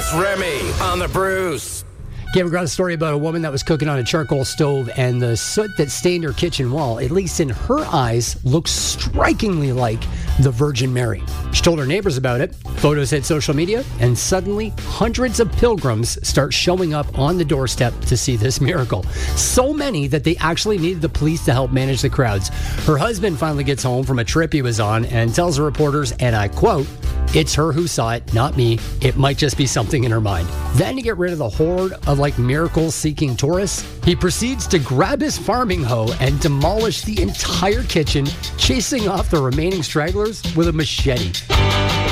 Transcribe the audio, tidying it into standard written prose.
It's Remy on the Bruce. Came across a story about a woman that was cooking on a charcoal stove, and the soot that stained her kitchen wall, at least in her eyes, looks strikingly like the Virgin Mary. She told her neighbors about it. Photos hit social media, and suddenly hundreds of pilgrims start showing up on the doorstep to see this miracle. So many that they actually needed the police to help manage the crowds. Her husband finally gets home from a trip he was on and tells the reporters, and I quote, "It's her who saw it, not me. It might just be something in her mind." Then, to get rid of the horde of miracle-seeking tourists, he proceeds to grab his farming hoe and demolish the entire kitchen, chasing off the remaining stragglers with a machete.